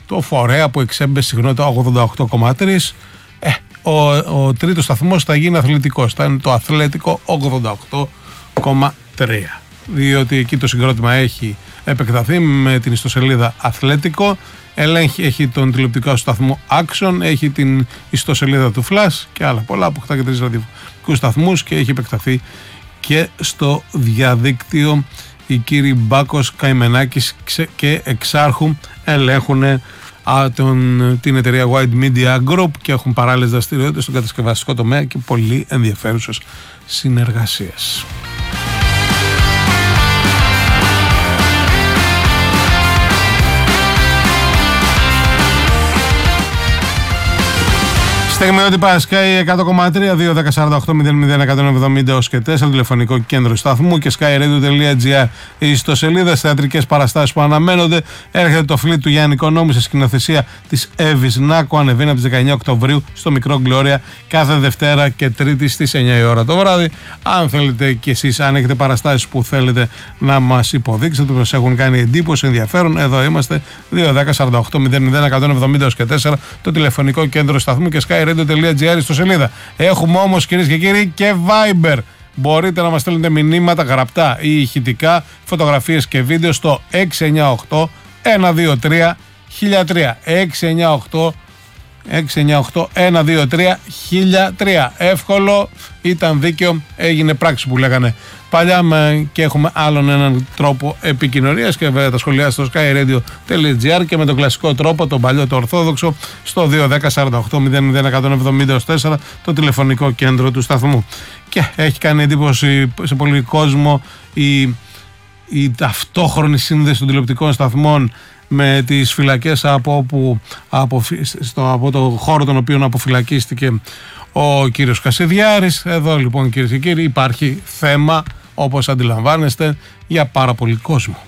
το φορέα που εξέμπεσε συχνότητα 88,3. Ο τρίτος σταθμός θα γίνει αθλητικός, θα είναι το Αθλέτικο 88,3, διότι εκεί το συγκρότημα έχει επεκταθεί με την ιστοσελίδα Αθλέτικο, έχει τον τηλεοπτικό σταθμό Action, έχει την ιστοσελίδα του Flash και άλλα πολλά που χτά και 3 ραδιοφωνικούς σταθμούς και έχει επεκταθεί και στο διαδίκτυο. Οι κύριοι Μπάκος, Καημενάκης και Εξάρχου ελέγχουν την εταιρεία White Media Group και έχουν παράλληλες δραστηριότητες στον κατασκευαστικό τομέα και πολύ ενδιαφέρουσες συνεργασίες. Στιγμιότυπα Sky 100,3, 2-10-48-00-170 ως και 4, τηλεφωνικό κέντρο σταθμού και skyradio.gr. Οι ιστοσελίδες, θεατρικές παραστάσεις που αναμένονται. Έρχεται το φλιτ του Γιάννη Οικονόμου σε σκηνοθεσία της Εύης Νάκο. Ανεβαίνει από τις 19 Οκτωβρίου στο Μικρό Γκλώρια κάθε Δευτέρα και Τρίτη στις 9 η ώρα το βράδυ. Αν θέλετε κι εσείς, αν έχετε παραστάσεις που θέλετε να μας υποδείξετε, που μας έχουν κάνει εντύπωση, ενδιαφέρον, εδώ είμαστε. 2-10-48-00-170 ως και 4, το τηλεφωνικό κέντρο σταθμού και skyradio.gr στο σελίδα. Έχουμε όμως, κυρίες και κύριοι, και Viber. Μπορείτε να μας στέλνετε μηνύματα γραπτά ή ηχητικά, φωτογραφίες και βίντεο στο 698 123 1003. 698 123 1003. Εύκολο, ήταν δίκαιο, έγινε πράξη που λέγανε παλιά, και έχουμε άλλον έναν τρόπο επικοινωνίας και βέβαια τα σχολεία στο skyradio.gr και με τον κλασικό τρόπο, τον παλιό, το ορθόδοξο, στο 2-10-48-00-170-4, το τηλεφωνικό κέντρο του σταθμού. Και έχει κάνει εντύπωση σε πολύ κόσμο η ταυτόχρονη σύνδεση των τηλεοπτικών σταθμών με τις φυλακές από το χώρο τον οποίο αποφυλακίστηκε ο κύριος Κασιδιάρης. Εδώ λοιπόν, κυρίες και κύριοι, υπάρχει θέμα, όπως αντιλαμβάνεστε, για πάρα πολύ κόσμο.